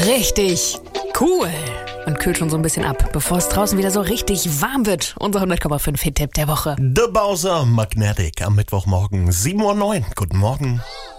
Richtig cool. Und kühlt schon so ein bisschen ab, bevor es draußen wieder so richtig warm wird. Unser 100,5 Hit-Tipp der Woche. The Bowser Magnetic am Mittwochmorgen 7:09 Uhr. Guten Morgen.